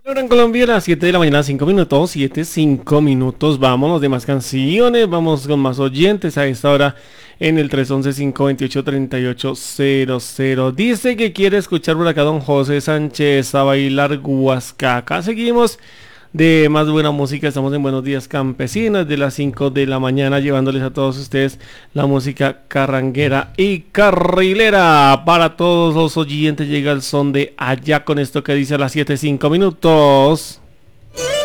Ahora en Colombia a las 7 de la mañana, 5 minutos, 7, 5 minutos, vámonos de más canciones, vamos con más oyentes a esta hora en el 311-528-3800. Dice que quiere escuchar por acá don José Sánchez a bailar Guascaca. Seguimos de más buena música, estamos en Buenos Días Campesinos de las 5 de la mañana llevándoles a todos ustedes la música carranguera y carrilera. Para todos los oyentes llega el son de allá con esto que dice a las 7, 5 minutos.